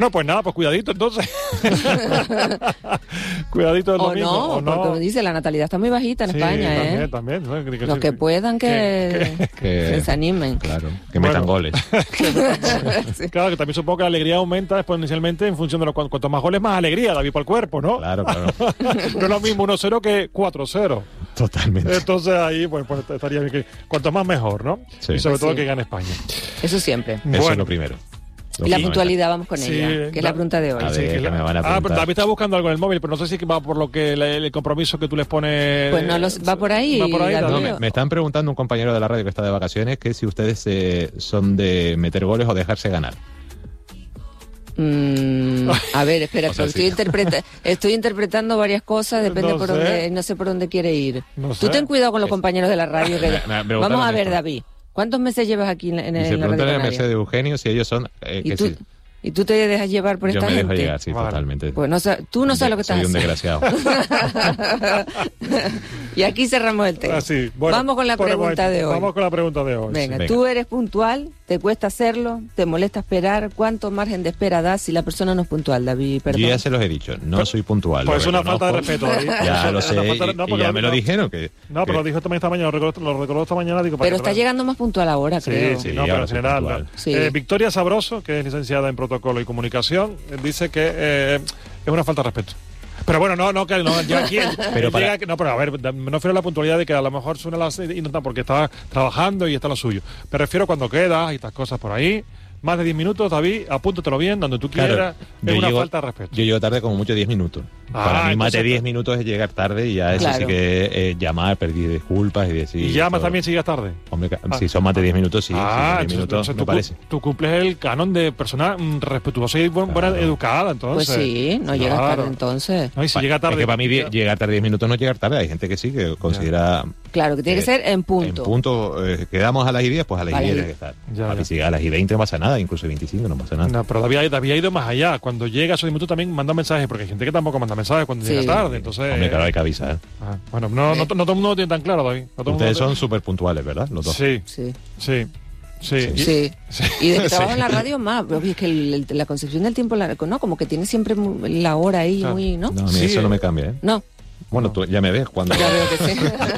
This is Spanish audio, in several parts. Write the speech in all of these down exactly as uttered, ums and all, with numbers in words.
No, pues nada, pues cuidadito entonces. Cuidadito es lo o mismo. No, o no, porque me dice, la natalidad está muy bajita en sí, España, también, ¿eh? También, también. Los que puedan que, que, que se animen. Claro, que metan Bueno. goles. Sí. Claro, que también supongo que la alegría aumenta exponencialmente en función de los cuanto más goles, más alegría, David, para el cuerpo, ¿no? Claro, claro. No es lo mismo uno cero que cuatro cero. Totalmente. Entonces ahí, pues, pues estaría bien que cuanto más mejor, ¿no? Sí. Y sobre Pues todo sí. que gane España. Eso siempre. Eso Bueno. es lo primero. Lo Y la fundamental. puntualidad, vamos con Sí, ella, que es la da- pregunta de hoy. A ver, Sí, que la- me van a ah, pero preguntar. David está buscando algo en el móvil, pero no sé si va por lo que la- el compromiso que tú les pones. Pues no los- va por ahí, Va por ahí, David. No, David. me, me están preguntando un compañero de la radio que está de vacaciones que si ustedes eh, son de meter goles o dejarse ganar. Mm, a ver, espera, O sea, estoy, sí. interpreta- estoy interpretando varias cosas, depende No por sé. dónde, no sé por dónde quiere ir. No Tú sé. ten cuidado con los Es- compañeros de la radio. que- Me- me preguntaron Vamos a ver, esto. David, ¿cuántos meses llevas aquí en, en, Y se en la radio preguntan a Canaria? Mercedes Eugenio si ellos son... eh, ¿Y que tú, sí. ¿Y tú te dejas llevar por Yo esta me dejo gente? llegar, sí, Vale. totalmente. Pues no, sa- tú no sabes lo que estás Soy un haciendo. desgraciado. Y aquí cerramos el tema. Ah, sí. Bueno, Vamos con la por el pregunta momento, de hoy. Vamos con la pregunta de hoy. Venga, Venga. tú eres puntual, te cuesta hacerlo, te molesta esperar. ¿Cuánto margen de espera das si la persona no es puntual, David? Perdón. Yo ya se los he dicho, no soy puntual. Pues lo es una falta de reconozco. respeto, David. Ya Eso lo es sé, una falta de- y- no, y porque ya me lo no- dijeron. que No, pero que- lo dijo también esta mañana, lo recordó, lo recordó esta mañana. Digo, para Pero que está tra- llegando más puntual ahora, Sí, creo. sí, Sí, no, pero ahora en soy general. puntual. no. Sí. Eh, Victoria Sabroso, que es licenciada en Protocolo y Comunicación, eh, dice que eh, es una falta de respeto. Pero bueno, no, no, que no, ya aquí él- Pero él para- llega que- no, pero a ver, da- me refiero a la puntualidad de que a lo mejor suena las y no está porque está trabajando y está lo suyo. Me refiero cuando quedas y estas cosas por ahí. Más de diez minutos, David, apúntatelo bien, donde tú Claro, quieras. yo es una llego- falta de respeto. Yo llego tarde como mucho diez minutos. Ah, Para mí más de entonces- diez minutos es llegar tarde y ya eso Claro. sí que es llamar, pedir disculpas y decir... y llamas todo. también si llegas tarde. Hombre, ca- Ah. si son más de diez minutos, sí. ah, si son diez entonces- minutos, entonces me tú, parece. tú cumples el canon de persona mm, respetuosa y bu- buena, Claro. educada, Pues entonces. sí, no llegas Claro. tarde entonces. No, y si Pa- llega tarde. Es que para mí die- llegar tarde diez minutos no es llegar tarde. Hay gente que sí, que considera... Claro, que tiene que eh, ser en punto. En punto, eh, quedamos a las y diez, pues a las A y las diez y- tiene que estar. Ya, a ya. mí si a las y veinte no pasa nada, incluso veinticinco no pasa nada. No, pero David, David ha ido más allá. Cuando llega a esos minutos también manda mensajes, porque hay gente que tampoco manda mensajes cuando Sí. llega tarde. Entonces, Hombre, claro, hay que avisar. ah, bueno, no, no, no todo el mundo lo tiene tan claro, David. No todo el Ustedes mundo son súper puntuales, ¿verdad? Los dos. Sí, Sí, sí, sí. Y- sí. sí. Y de que Sí. trabajo en la radio más, pero es que el- el- la concepción del tiempo, la- no, como que tiene siempre mu- la hora ahí, Claro. muy, ¿no? No, a mí Sí, eso no eh. me cambia, ¿eh? No, Bueno, tú ya me ves cuando ya veo que sí.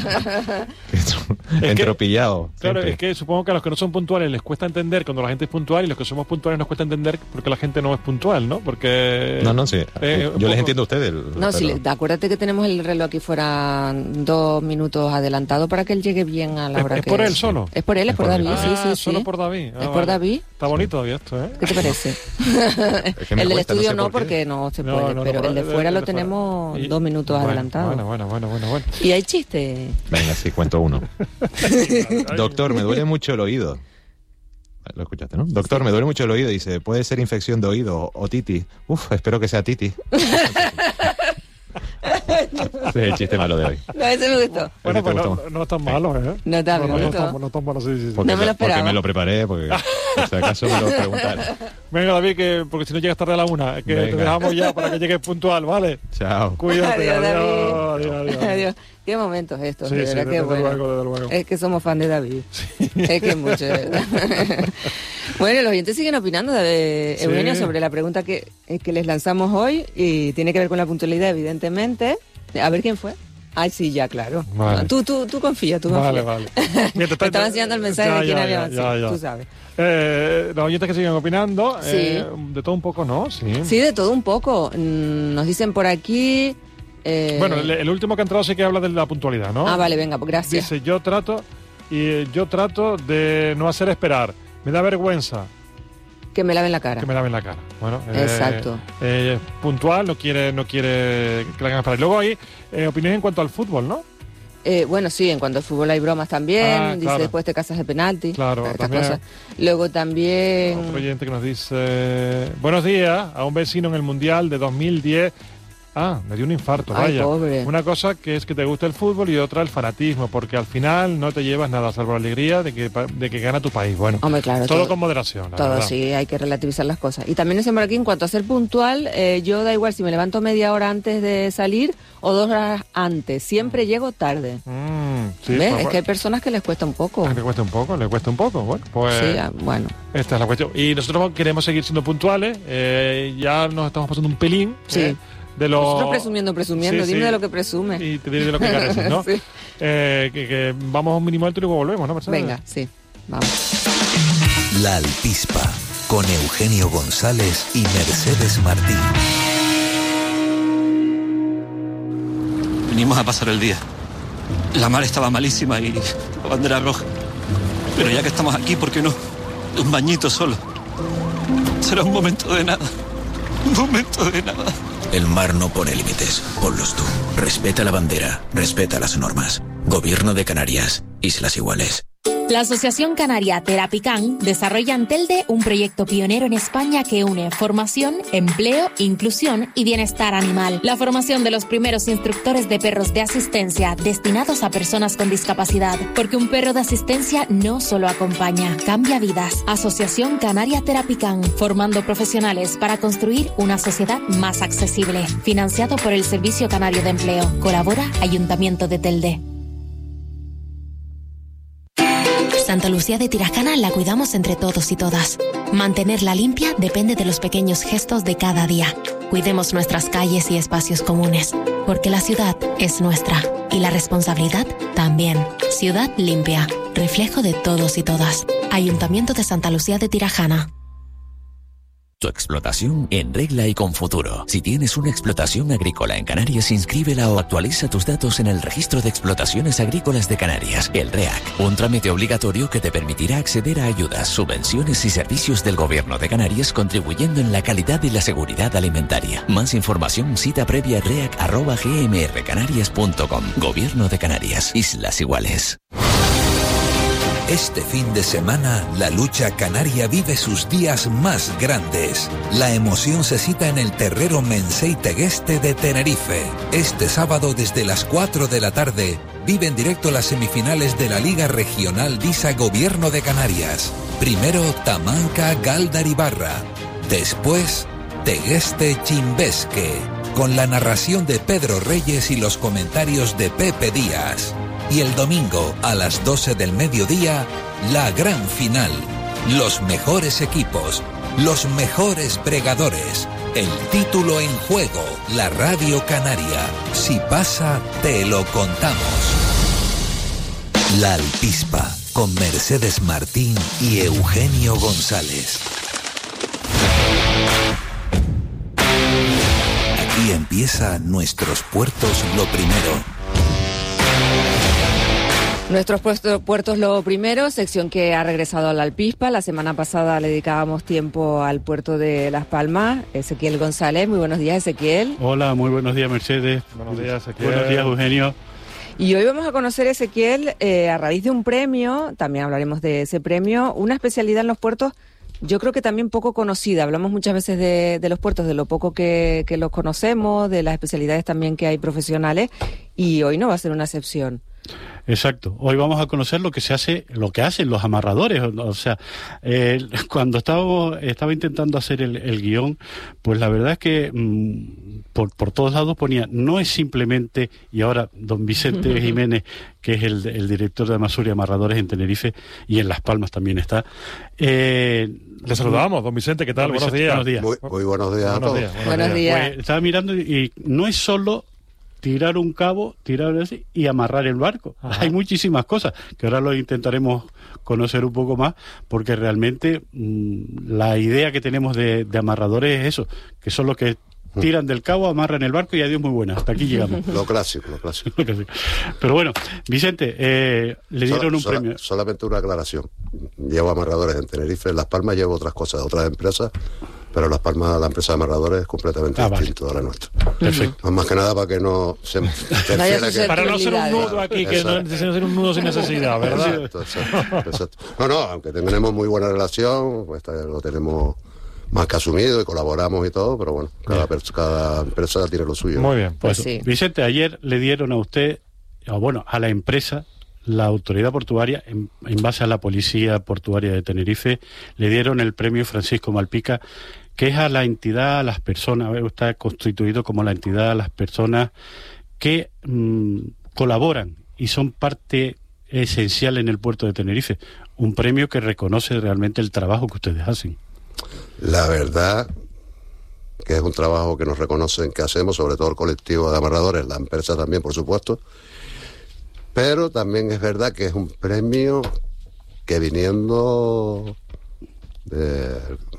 que- entropillado. Claro, siempre. es que supongo que a los que no son puntuales les cuesta entender cuando la gente es puntual y los que somos puntuales nos cuesta entender porque la gente no es puntual, ¿no? Porque... No, no, sí. Eh, un Yo les poco- entiendo a ustedes. No, si pero- le- acuérdate que tenemos el reloj aquí fuera dos minutos adelantado para que él llegue bien a la ¿Es, hora es que por él solo? Es por él, es, Es por, por David, mí. sí, Ah, sí, sí. solo por David. Ah, Es por vale. David. Está bonito David esto, ¿eh? ¿Qué te parece? Es que me el del cuesta, no estudio sé no, por qué. porque no se No, puede, no, no, pero pero el de el- fuera el lo de fuera. tenemos Y- dos minutos bueno, adelantado. Bueno, bueno, bueno, bueno, bueno. Y hay chiste. Venga, sí, cuento uno. Doctor, me duele mucho el oído. Lo escuchaste, ¿no? Doctor, me duele mucho el oído. Dice, puede ser infección de oído o titis. Uf, espero que sea titis. Ese es el chiste malo de hoy. No, ese me gustó. Bueno, te pues gusta no, más? no están malos, ¿eh? No está no, no, bien, no, ¿no? están, no están malos, sí, sí, sí. Porque, No me lo porque esperaba. me lo preparé, porque por si acaso me lo preguntaron. Venga, David, que, porque si no llegas tarde a la una, que te Venga. dejamos ya para que llegues puntual, ¿vale? Chao. Cuídate, Adiós, adiós, David. adiós, adiós. Adiós. Qué momentos estos, Sí, de sí, verdad, desde qué bueno. luego, desde luego. Es que somos fan de David. Es que mucho, de verdad. Bueno, los oyentes siguen opinando, de Sí. Eugenio, sobre la pregunta que, eh, que les lanzamos hoy y tiene que ver con la puntualidad, evidentemente. A ver quién fue. Ay, sí, ya, claro. Vale. Tú, tú, tú confía, tú confía. Vale, vale. Mientras Me estaba enseñando el mensaje Ya, de quién ya, había ya, avanzado, ya, ya. tú sabes. Eh, los oyentes que siguen opinando, Sí. eh, de todo un poco, ¿no? Sí. Sí, de todo un poco. Mm, Nos dicen por aquí... eh, Bueno, el, el último que ha entrado sí que habla de la puntualidad, ¿no? Ah, vale, venga, pues gracias. Dice, yo trato y eh, yo trato de no hacer esperar. Me da vergüenza Que me laven la cara. que me laven la cara. Bueno, eh, Exacto. eh, puntual, no quiere, no quiere que la hagan esperar. Y luego hay eh, opinión en cuanto al fútbol, ¿no? Eh, bueno, sí, en cuanto al fútbol hay bromas también. Ah, dice, claro. después te casas de penalti. Claro, estas también. cosas. Luego también... Otro oyente que nos dice, buenos días, a un vecino en el Mundial de dos mil diez. Ah, me dio un infarto, Ay, vaya. pobre. Una cosa que es que te gusta el fútbol y otra el fanatismo, porque al final no te llevas nada, salvo la alegría de que, pa- de que gana tu país. Bueno, Hombre, claro, todo, todo- con moderación, la Todo, verdad. sí, hay que relativizar las cosas. Y también dicen por aquí, en cuanto a ser puntual, eh, yo da igual si me levanto media hora antes de salir o dos horas antes. Siempre llego tarde. Mm. sí, ¿Ves? pues, es que hay personas que les cuesta un poco. Le cuesta un poco, le cuesta un poco. Bueno, pues Sí, ah, bueno. esta es la cuestión. Y nosotros queremos seguir siendo puntuales. eh, ya nos estamos pasando un pelín. Sí. eh, de lo... Nosotros presumiendo, presumiendo. Sí, Dime sí. de lo que presume. Y te diré de lo que careces, ¿no? Sí. eh, que, que vamos a un mínimo alto y luego volvemos, ¿no? Mercedes? Venga, sí, vamos. La Alpispa, con Eugenio González y Mercedes Martín. Venimos a pasar el día. La mar estaba malísima y la bandera roja. Pero ya que estamos aquí, ¿por qué no? Un bañito solo. Será un momento de nada. Un momento de nada. El mar no pone límites, ponlos tú. Respeta la bandera, respeta las normas. Gobierno de Canarias, Islas Iguales. La Asociación Canaria Terapican desarrolla en Telde un proyecto pionero en España que une formación, empleo, inclusión y bienestar animal. La formación de los primeros instructores de perros de asistencia destinados a personas con discapacidad. Porque un perro de asistencia no solo acompaña, cambia vidas. Asociación Canaria Terapican, formando profesionales para construir una sociedad más accesible. Financiado por el Servicio Canario de Empleo. Colabora Ayuntamiento de Telde. Santa Lucía de Tirajana la cuidamos entre todos y todas. Mantenerla limpia depende de los pequeños gestos de cada día. Cuidemos nuestras calles y espacios comunes, porque la ciudad es nuestra y la responsabilidad también. Ciudad limpia, reflejo de todos y todas. Ayuntamiento de Santa Lucía de Tirajana. Tu explotación en regla y con futuro. Si tienes una explotación agrícola en Canarias, inscríbela o actualiza tus datos en el Registro de Explotaciones Agrícolas de Canarias, el REAC. Un trámite obligatorio que te permitirá acceder a ayudas, subvenciones y servicios del Gobierno de Canarias, contribuyendo en la calidad y la seguridad alimentaria. Más información, cita previa reac arroba g m r canarias punto com. Gobierno de Canarias, Islas Iguales. Este fin de semana, la lucha canaria vive sus días más grandes. La emoción se cita en el Terrero Mensei Tegueste de Tenerife. Este sábado, desde las cuatro de la tarde, vive en directo las semifinales de la Liga Regional Disa Gobierno de Canarias. Primero, Tamanca Galdaribarra. Después, Tegueste Chimbesque, con la narración de Pedro Reyes y los comentarios de Pepe Díaz. Y el domingo, a las doce del mediodía, la gran final. Los mejores equipos, los mejores bregadores, el título en juego, la Radio Canaria. Si pasa, te lo contamos. La Alpispa, con Mercedes Martín y Eugenio González. Aquí empieza Nuestros Puertos lo Primero. Nuestros puestos, puertos lo primero, sección que ha regresado a la Alpispa. La semana pasada le dedicábamos tiempo al puerto de Las Palmas. Ezequiel González, muy buenos días, Ezequiel. Hola, muy buenos días, Mercedes. Buenos días, Ezequiel. Buenos días, Eugenio. Y hoy vamos a conocer, Ezequiel, eh, a raíz de un premio, también hablaremos de ese premio, una especialidad en los puertos, yo creo que también poco conocida. Hablamos muchas veces de, de los puertos, de lo poco que, que los conocemos, de las especialidades también que hay profesionales, y hoy no va a ser una excepción. Exacto. Hoy vamos a conocer lo que se hace, lo que hacen los amarradores. O sea, eh, cuando estaba, estaba intentando hacer el, el guión, pues la verdad es que mmm, por, por todos lados ponía, no es simplemente, y ahora don Vicente Jiménez, que es el, el director de Amasur y Amarradores en Tenerife, y en Las Palmas también está. Eh, Le saludamos, don Vicente, ¿qué tal? Don Buenos Vicente, días. buenos días. Muy, muy buenos días a Buenos todos. días, buenos Buenos días. días. Pues estaba mirando y no es solo tirar un cabo, tirar así y amarrar el barco. Ajá. Hay muchísimas cosas que ahora lo intentaremos conocer un poco más, porque realmente mmm, la idea que tenemos de, de amarradores es eso, que son los que tiran del cabo, amarran el barco y adiós, muy buena. Hasta aquí llegamos. Lo clásico, lo clásico. Pero bueno, Vicente, eh, le dieron Sola- un sola- premio. Solamente una aclaración. Llevo amarradores en Tenerife. En Las Palmas llevo otras cosas, otras empresas, pero en Las Palmas la empresa de amarradores es completamente Ah, vale. distinta de la nuestra. Perfecto. Más que nada para que no se interfiera que... Para no ser un nudo aquí, que no Exacto. necesita ser un nudo sin necesidad, ¿verdad? Exacto, exacto, exacto. No, no, aunque tenemos muy buena relación, pues está- lo tenemos más que asumido y colaboramos y todo, pero bueno, cada, pers- cada empresa tiene lo suyo. Muy bien. Pues Eso. sí. Vicente, ayer le dieron a usted, o bueno, a la empresa, la autoridad portuaria, en, en base a la Policía Portuaria de Tenerife, le dieron el premio Francisco Malpica, que es a la entidad, a las personas, está constituido como la entidad a las personas que mmm, colaboran y son parte esencial en el puerto de Tenerife. Un premio que reconoce realmente el trabajo que ustedes hacen. La verdad que es un trabajo que nos reconocen que hacemos, sobre todo el colectivo de amarradores, la empresa también, por supuesto. Pero también es verdad que es un premio que viniendo del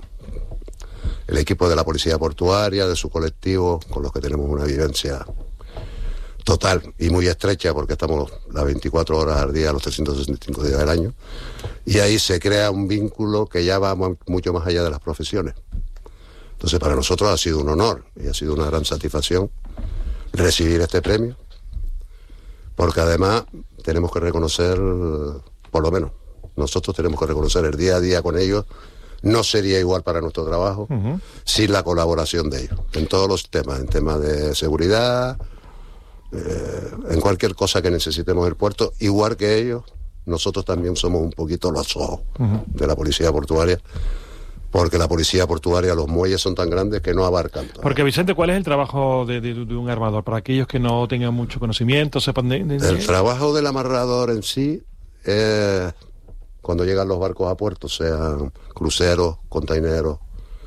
el equipo de la Policía Portuaria, de su colectivo, con los que tenemos una vivencia total y muy estrecha, porque estamos las veinticuatro horas al día, los trescientos sesenta y cinco días del año, y ahí se crea un vínculo que ya va mucho más allá de las profesiones. Entonces, para nosotros ha sido un honor y ha sido una gran satisfacción recibir este premio, porque además tenemos que reconocer, por lo menos, nosotros tenemos que reconocer el día a día con ellos. No sería igual para nuestro trabajo uh-huh. sin la colaboración de ellos, en todos los temas, en temas de seguridad, eh, en cualquier cosa que necesitemos del puerto, igual que ellos, nosotros también somos un poquito los ojos uh-huh. de la Policía Portuaria, porque la Policía Portuaria, los muelles son tan grandes que no abarcan todo. Porque, Vicente, ¿cuál es el trabajo de, de, de un armador? Para aquellos que no tengan mucho conocimiento, sepan de... de... El trabajo del amarrador en sí es... cuando llegan los barcos a puerto, sean cruceros, containeros,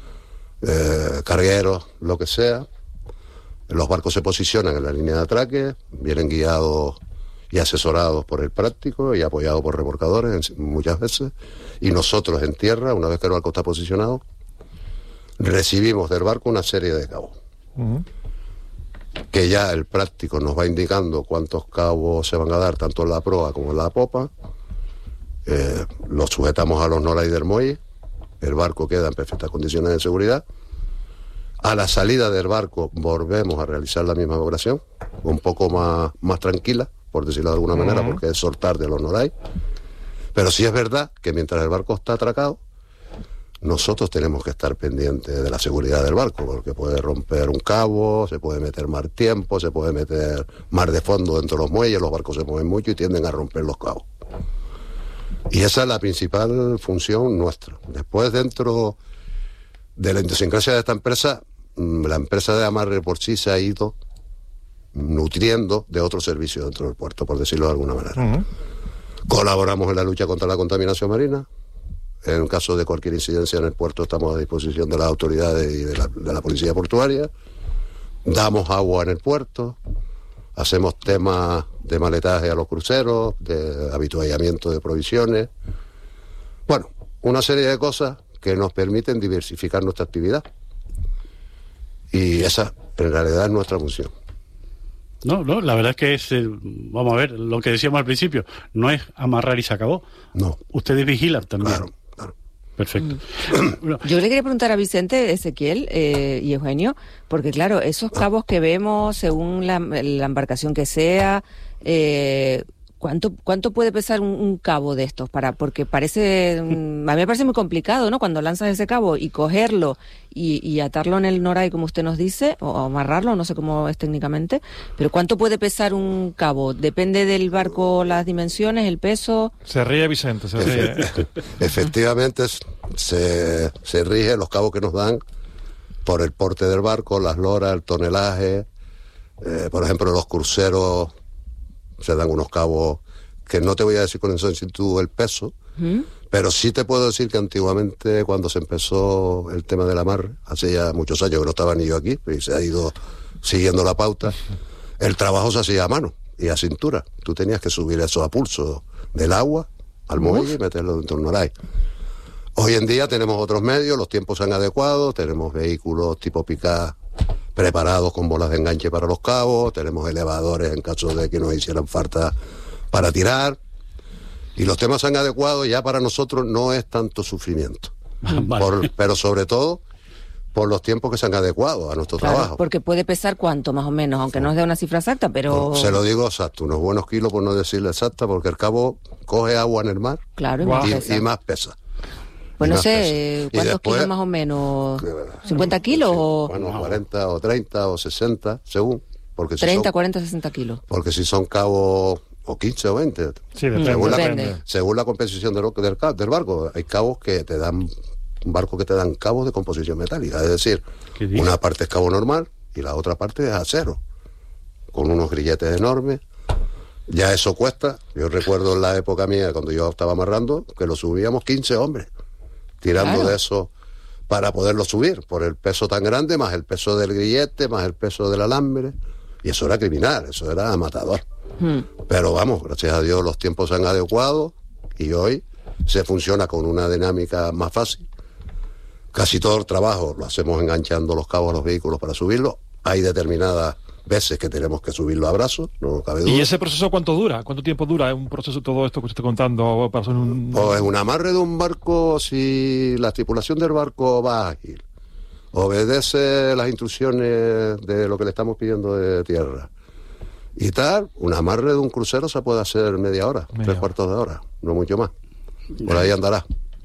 eh, cargueros, lo que sea, los barcos se posicionan en la línea de atraque, vienen guiados y asesorados por el práctico y apoyados por remolcadores muchas veces, y nosotros en tierra, una vez que el barco está posicionado, recibimos del barco una serie de cabos. Uh-huh. Que ya el práctico nos va indicando cuántos cabos se van a dar, tanto en la proa como en la popa. Eh, los sujetamos a los noray del muelle, el barco queda en perfectas condiciones de seguridad. A la salida del barco volvemos a realizar la misma operación, un poco más, más tranquila, por decirlo de alguna uh-huh. manera, porque es soltar de los noray. Pero sí es verdad que mientras el barco está atracado, nosotros tenemos que estar pendientes de la seguridad del barco, porque puede romper un cabo, se puede meter mar tiempo, se puede meter mar de fondo dentro de los muelles, los barcos se mueven mucho y tienden a romper los cabos. Y esa es la principal función nuestra. Después, dentro de la idiosincrasia de esta empresa, la empresa de amarre por sí se ha ido nutriendo de otros servicios dentro del puerto, por decirlo de alguna manera. Uh-huh. Colaboramos en la lucha contra la contaminación marina. En caso de cualquier incidencia en el puerto estamos a disposición de las autoridades y de la, de la Policía Portuaria. Damos agua en el puerto. Hacemos temas de maletaje a los cruceros, de habituallamiento de provisiones. Bueno, una serie de cosas que nos permiten diversificar nuestra actividad. Y esa, en realidad, es nuestra función. No, no, la verdad es que es, eh, vamos a ver, lo que decíamos al principio, no es amarrar y se acabó. No. Ustedes vigilan también. Claro. Perfecto. Yo le quería preguntar a Vicente, Ezequiel eh, y Eugenio, porque claro, esos cabos que vemos según la, la embarcación que sea, eh, ¿cuánto cuánto puede pesar un, un cabo de estos? Para porque parece, a mí me parece muy complicado, ¿no? Cuando lanzas ese cabo y cogerlo y, y atarlo en el noray, como usted nos dice, o amarrarlo, no sé cómo es técnicamente, pero ¿cuánto puede pesar un cabo? ¿Depende del barco las dimensiones, el peso? Se ríe Vicente, se ríe. Efectivamente, se, se rige los cabos que nos dan por el porte del barco, las loras, el tonelaje. Eh, por ejemplo, los cruceros se dan unos cabos que no te voy a decir con exactitud el peso, ¿Mm? pero sí te puedo decir que antiguamente, cuando se empezó el tema del amarre, hace ya muchos años que no estaba ni yo aquí, y se ha ido siguiendo la pauta, el trabajo se hacía a mano y a cintura. Tú tenías que subir eso a pulso del agua al muelle y meterlo dentro del noray. Hoy en día tenemos otros medios, los tiempos se han adecuado, tenemos vehículos tipo pick-up preparados con bolas de enganche para los cabos, tenemos elevadores en caso de que nos hicieran falta para tirar, y los temas se han adecuado. Ya para nosotros no es tanto sufrimiento, vale. por, pero sobre todo por los tiempos que se han adecuado a nuestro claro, trabajo. Porque puede pesar cuánto más o menos, aunque no es de una cifra exacta, pero... No, se lo digo exacto, unos buenos kilos por no decirle exacta, porque el cabo coge agua en el mar claro, y, y, más y, pesa. y más pesa. Pues no sé, ¿cuántos después, kilos más o menos? ¿cincuenta kilos o...? Bueno, no. cuarenta o treinta o sesenta, según. Porque treinta, si son, cuarenta, sesenta kilos. Porque si son cabos, o quince o veinte. Sí, depende. Según, depende. La, según la composición del, del, del barco. Hay cabos que te dan, un barco que te dan cabos de composición metálica. Es decir, una parte es cabo normal y la otra parte es acero. Con unos grilletes enormes. Ya eso cuesta. Yo recuerdo en la época mía, cuando yo estaba amarrando, que lo subíamos quince hombres, tirando claro. de eso para poderlo subir, por el peso tan grande, más el peso del grillete, más el peso del alambre. Y eso era criminal, eso era matador. Hmm. Pero vamos, gracias a Dios los tiempos se han adecuado y hoy se funciona con una dinámica más fácil. Casi todo el trabajo lo hacemos enganchando los cabos a los vehículos para subirlo. Hay determinadas veces que tenemos que subirlo a brazos, no cabe duda. ¿Y ese proceso cuánto dura? ¿Cuánto tiempo dura? ¿Es un proceso todo esto que usted está contando? Para hacer un... Pues un amarre de un barco, si la tripulación del barco va ágil, obedece las instrucciones de lo que le estamos pidiendo de tierra y tal, un amarre de un crucero se puede hacer media hora, media tres hora. cuartos de hora, no mucho más. Por ahí andará.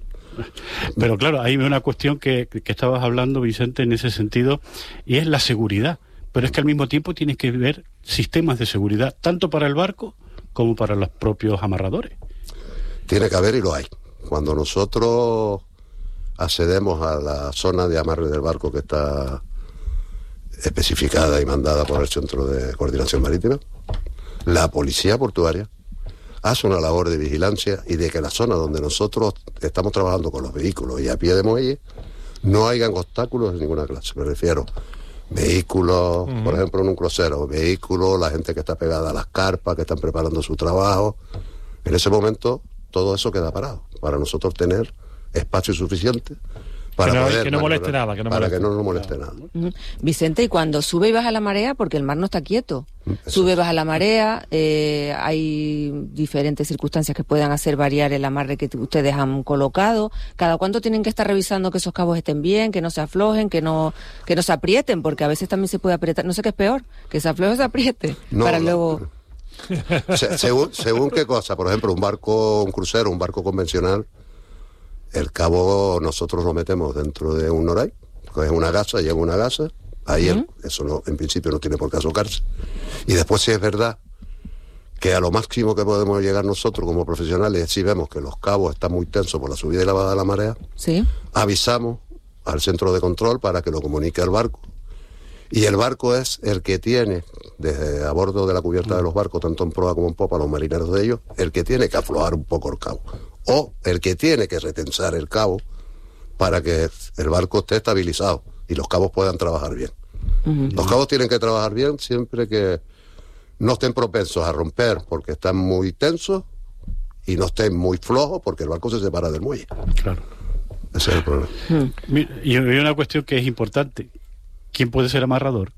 Pero claro, hay una cuestión que, que estabas hablando, Vicente, en ese sentido, y es la seguridad. Pero es que al mismo tiempo tienes que ver sistemas de seguridad, tanto para el barco como para los propios amarradores. Tiene que haber y lo hay. Cuando nosotros accedemos a la zona de amarre del barco que está especificada y mandada por el Centro de Coordinación Marítima, la policía portuaria hace una labor de vigilancia y de que la zona donde nosotros estamos trabajando con los vehículos y a pie de muelle no hayan obstáculos de ninguna clase. Me refiero vehículos, uh-huh. por ejemplo en un crucero, vehículos, la gente que está pegada a las carpas, que están preparando su trabajo. En ese momento todo eso queda parado para nosotros tener espacio suficiente para que no, poder que no moleste nada, que no para moleste. que no nos moleste nada. Uh-huh. Vicente, y cuando sube y baja la marea, porque el mar no está quieto, eso. Sube, baja la marea, eh, hay diferentes circunstancias que puedan hacer variar el amarre que t- ustedes han colocado. ¿Cada cuánto tienen que estar revisando que esos cabos estén bien, que no se aflojen, que no que no se aprieten? Porque a veces también se puede apretar, no sé qué es peor, que se afloje o se apriete, no, para no. luego... Se, según, según qué cosa, por ejemplo, un barco, un crucero, un barco convencional, el cabo nosotros lo metemos dentro de un noray, que es una gasa, lleva una gasa, ahí uh-huh. el, eso no, en principio no tiene por qué azocarse. Y después sí es verdad que a lo máximo que podemos llegar nosotros como profesionales, si vemos que los cabos están muy tensos por la subida y la bajada de la marea, ¿sí? Avisamos al centro de control para que lo comunique al barco. Y el barco es el que tiene, desde a bordo de la cubierta de los barcos, tanto en proa como en popa, los marineros de ellos, el que tiene que aflojar un poco el cabo. O el que tiene que retensar el cabo para que el barco esté estabilizado y los cabos puedan trabajar bien. Uh-huh. Los cabos tienen que trabajar bien siempre que no estén propensos a romper porque están muy tensos y no estén muy flojos porque el barco se separa del muelle. Claro. Ese es el problema. Uh-huh. Y hay una cuestión que es importante. ¿Quién puede ser amarrador?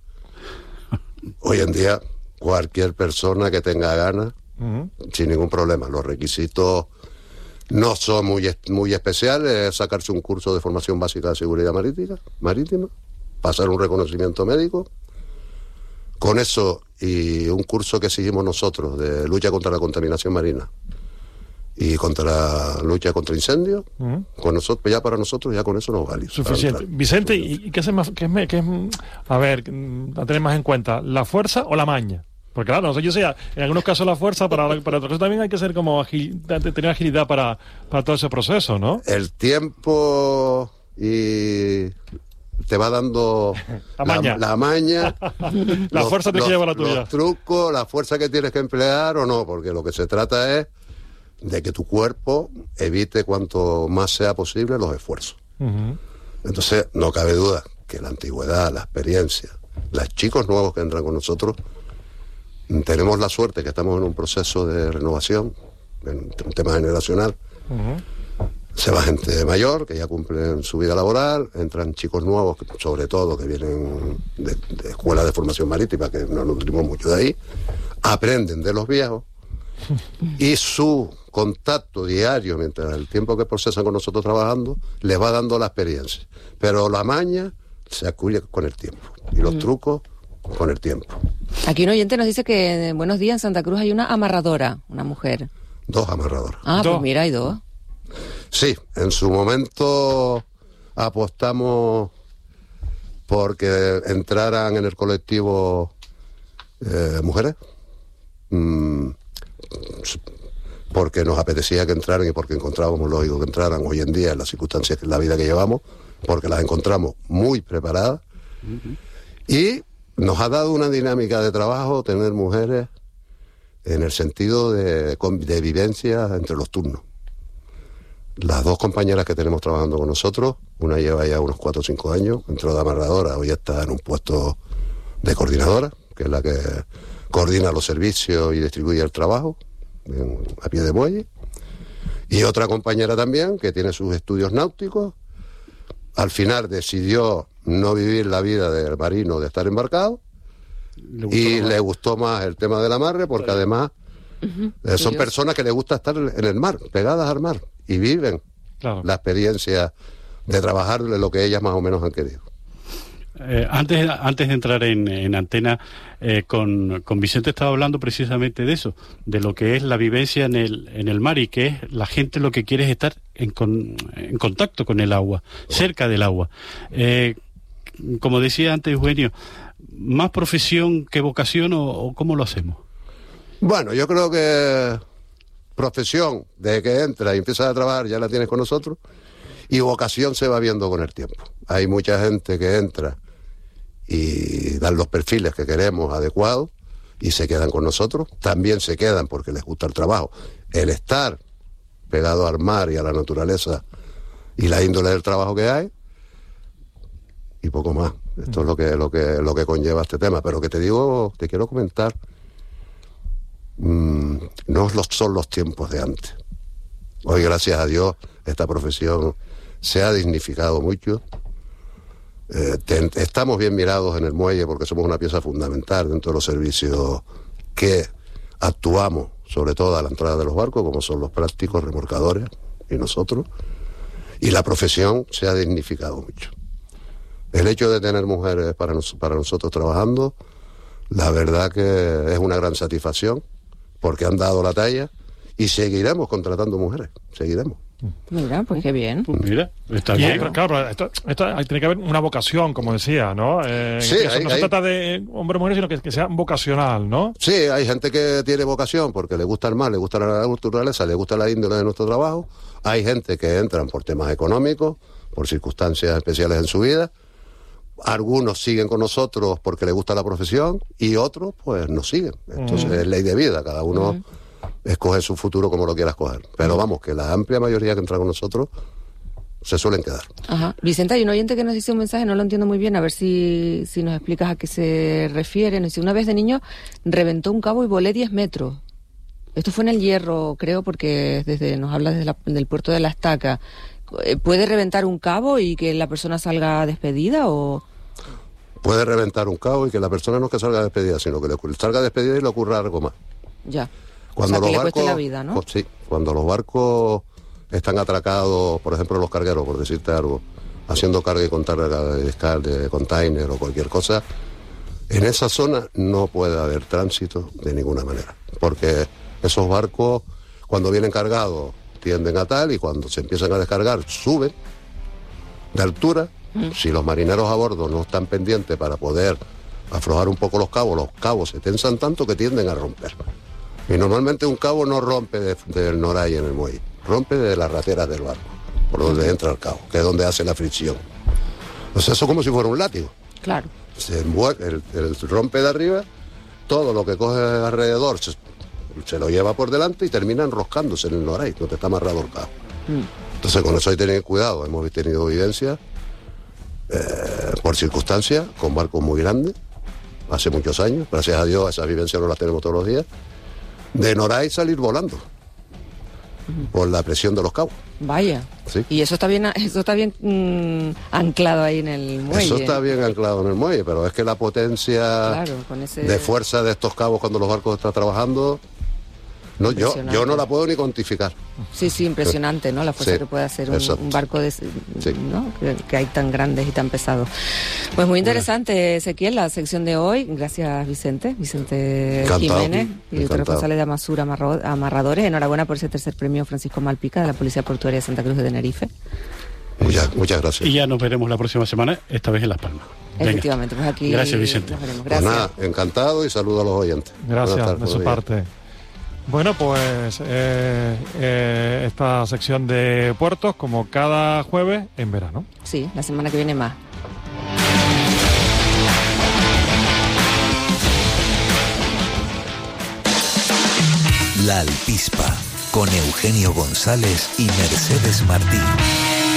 Hoy en día, cualquier persona que tenga ganas, uh-huh. sin ningún problema. Los requisitos no son muy, muy especiales, es sacarse un curso de formación básica de seguridad marítima, marítima, pasar un reconocimiento médico. Con eso y un curso que seguimos nosotros de lucha contra la contaminación marina y contra la lucha contra incendios, uh-huh. con nosotros, ya para nosotros ya con eso nos vale. Suficiente. Vicente, ¿y qué es más, qué es, qué es, a ver, a tener más en cuenta, la fuerza o la maña? Porque claro, no sé, yo sé, en algunos casos la fuerza, para, para otros casos también hay que ser como agil, tener agilidad para, para todo ese proceso, ¿no? El tiempo y te va dando la maña, la, la, maña, la los, fuerza te los, lleva la tuya. Los trucos, la fuerza que tienes que emplear o no, porque lo que se trata es de que tu cuerpo evite cuanto más sea posible los esfuerzos. Uh-huh. Entonces, no cabe duda que la antigüedad, la experiencia, los chicos nuevos que entran con nosotros, tenemos la suerte que estamos en un proceso de renovación, en un tema generacional. Uh-huh. Se va gente mayor, que ya cumplen su vida laboral, entran chicos nuevos, sobre todo, que vienen de, de escuelas de formación marítima, que nos nutrimos mucho de ahí, aprenden de los viejos, y su contacto diario, mientras el tiempo que procesan con nosotros trabajando, les va dando la experiencia. Pero la maña se adquiere con el tiempo, y los uh-huh. trucos con el tiempo. Aquí un oyente nos dice que en Buenos Días en Santa Cruz hay una amarradora, una mujer. Dos amarradoras. Ah, dos. Pues mira, hay dos. Sí, en su momento apostamos porque entraran en el colectivo eh, mujeres, mm, porque nos apetecía que entraran y porque encontrábamos lógico que entraran hoy en día en las circunstancias, en la vida que llevamos, porque las encontramos muy preparadas. Uh-huh. Y nos ha dado una dinámica de trabajo tener mujeres en el sentido de, de vivencia entre los turnos. Las dos compañeras que tenemos trabajando con nosotros, una lleva ya unos cuatro o cinco años, entró de amarradora, hoy está en un puesto de coordinadora, que es la que coordina los servicios y distribuye el trabajo en, a pie de muelle. Y otra compañera también, que tiene sus estudios náuticos, al final decidió no vivir la vida del marino, de estar embarcado, le y le gustó más el tema del amarre, porque sí. además uh-huh. eh, son personas que les gusta estar en el mar, pegadas al mar, y viven claro. la experiencia de trabajar de lo que ellas más o menos han querido. Eh, antes, antes de entrar en, en antena, eh, con, con Vicente estaba hablando precisamente de eso, de lo que es la vivencia en el, en el mar, y que es la gente lo que quiere es estar en, con, en contacto con el agua, cerca del agua. Eh, como decía antes Eugenio, ¿más profesión que vocación o, o cómo lo hacemos? Bueno, yo creo que profesión, desde que entras y empiezas a trabajar, ya la tienes con nosotros, y vocación se va viendo con el tiempo. Hay mucha gente que entra y dan los perfiles que queremos adecuados y se quedan con nosotros. También se quedan porque les gusta el trabajo. El estar pegado al mar y a la naturaleza y la índole del trabajo que hay, y poco más. Esto es lo que, lo que, lo que conlleva este tema. Pero que te digo, te quiero comentar, mmm, no son los tiempos de antes. Hoy, gracias a Dios, esta profesión se ha dignificado mucho. Eh, te, estamos bien mirados en el muelle porque somos una pieza fundamental dentro de los servicios que actuamos, sobre todo a la entrada de los barcos, como son los prácticos, remolcadores y nosotros. Y la profesión se ha dignificado mucho. El hecho de tener mujeres para, nos, para nosotros trabajando, la verdad que es una gran satisfacción, porque han dado la talla, y seguiremos contratando mujeres, seguiremos. Mira, pues qué bien. Pues mira, está y, bien. ¿no? Claro, esto, esto tiene que haber una vocación, como decía, ¿no? Eh, sí, eso hay, no hay... se trata de hombre o mujer, sino que, que sea vocacional, ¿no? Sí, hay gente que tiene vocación porque le gusta el mar, le gusta la naturaleza, le gusta la índole de nuestro trabajo. Hay gente que entran por temas económicos, por circunstancias especiales en su vida. Algunos siguen con nosotros porque les gusta la profesión y otros pues nos siguen. Entonces mm. es ley de vida, cada uno mm. escoge su futuro como lo quiera escoger. Pero vamos, que la amplia mayoría que entra con nosotros se suelen quedar. Ajá. Vicente, hay un oyente que nos dice un mensaje, no lo entiendo muy bien, a ver si, si nos explicas a qué se refiere. Nos dice, una vez de niño reventó un cabo y volé diez metros. Esto fue en el Hierro, creo, porque desde nos habla desde la, del puerto de la Estaca. ¿Puede reventar un cabo y que la persona salga despedida o...? Puede reventar un cabo y que la persona no es que salga despedida, sino que le salga despedida y le ocurra algo más. Ya. Cuando o sea, los que barcos, le cueste la vida, ¿no? Pues, sí, cuando los barcos están atracados, por ejemplo los cargueros, por decirte algo, haciendo carga y contrarga de descarga, de container o cualquier cosa, en esa zona no puede haber tránsito de ninguna manera, porque esos barcos, cuando vienen cargados, tienden a tal, y cuando se empiezan a descargar, suben de altura. Mm. Si los marineros a bordo no están pendientes para poder aflojar un poco los cabos, los cabos se tensan tanto que tienden a romper. Y normalmente un cabo no rompe de, del noray en el muelle, rompe de las rateras del barco, por donde entra el cabo, que es donde hace la fricción. Entonces eso es como si fuera un látigo. Claro. Se envuelve, el, el rompe de arriba, todo lo que coge alrededor se, se lo lleva por delante y termina enroscándose en el noray, donde está amarrado el cabo. Mm. Entonces con eso hay que tener cuidado. Hemos tenido vivencias eh, por circunstancias con barcos muy grandes, hace muchos años, gracias a Dios esas vivencias no las tenemos todos los días, de noray salir volando mm. por la presión de los cabos. Vaya. ¿Sí? Y eso está bien, eso está bien mmm, anclado ahí en el muelle. Eso está bien anclado en el muelle, pero es que la potencia claro, con ese... de fuerza de estos cabos cuando los barcos están trabajando, no, yo, yo no la puedo ni cuantificar. Sí, sí, impresionante, ¿no? La fuerza sí, que puede hacer un, un barco de, sí. ¿no? que, que hay tan grandes y tan pesados. Pues muy interesante, Ezequiel, la sección de hoy. Gracias, Vicente. Vicente Encantado, Jiménez, director responsable de Amasura Amarradores. Enhorabuena por ese tercer premio Francisco Malpica de la Policía Portuaria de Santa Cruz de Tenerife. Muchas, muchas gracias. Y ya nos veremos la próxima semana, esta vez en Las Palmas. Venga. Efectivamente, pues aquí. Gracias, Vicente. Nos veremos. Gracias. Pues nada, encantado y saludo a los oyentes. Gracias, de su parte. Bueno, pues eh, eh, esta sección de puertos, como cada jueves, en verano. Sí, la semana que viene más. La Alpispa, con Eugenio González y Mercedes Martín.